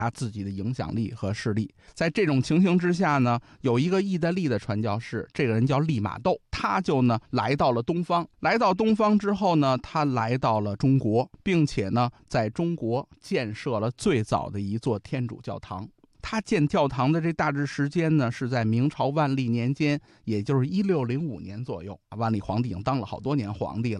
他自己的影响力和势力。在这种情形之下呢，有一个意大利的传教士，这个人叫利玛窦，他就呢来到了东方。来到东方之后呢，他来到了中国，并且呢在中国建设了最早的一座天主教堂。他建教堂的这大致时间呢，是在明朝万历年间，也就是1605年左右。万历皇帝已经当了好多年皇帝了。